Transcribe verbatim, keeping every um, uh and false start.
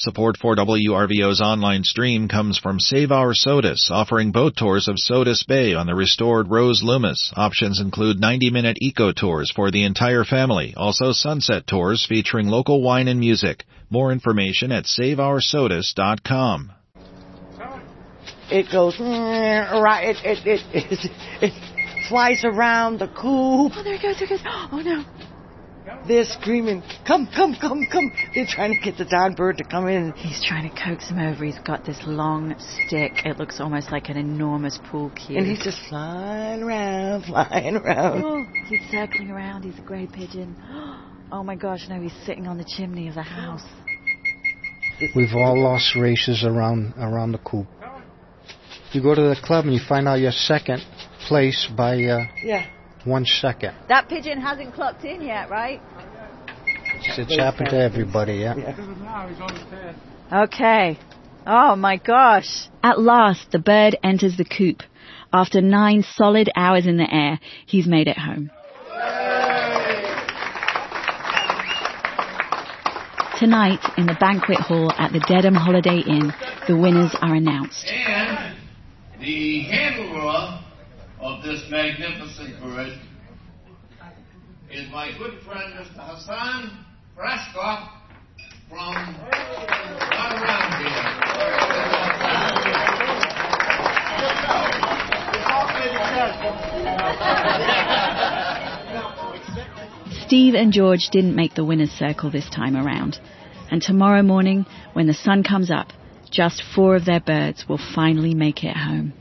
Support for W R V O's online stream comes from Save Our Sodus, offering boat tours of Sodus Bay on the restored Rose Loomis. Options include ninety-minute eco tours for the entire family, also sunset tours featuring local wine and music. More information at save our sodus dot com. It goes right. It it it it, it flies around the coop. Oh, there it goes! There it goes! Oh no! They're screaming, come, come, come, come. They're trying to get the Don bird to come in. He's trying to coax him over. He's got this long stick. It looks almost like an enormous pool cue. And he's just flying around, flying around. Oh, he's circling around. He's a grey pigeon. Oh my gosh, no, he's sitting on the chimney of the house. We've all lost races around around the coop. You go to the club and you find out you're second place by... Uh, yeah. One second. That pigeon hasn't clocked in yet, right? It's happened to everybody, yeah. yeah. Okay. Oh, my gosh. At last, the bird enters the coop. After nine solid hours in the air, he's made it home. Tonight, in the banquet hall at the Dedham Holiday Inn, the winners are announced. And the handler of this magnificent bird is my good friend Mister Hassan Frashkov from right around here. Steve and George didn't make the winner's circle this time around, and tomorrow morning, when the sun comes up, just four of their birds will finally make it home.